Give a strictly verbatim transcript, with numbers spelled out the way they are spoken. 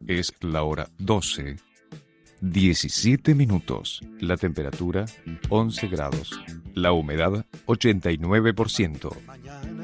Es la hora doce, diecisiete minutos. La temperatura once grados. La humedad ochenta y nueve por ciento.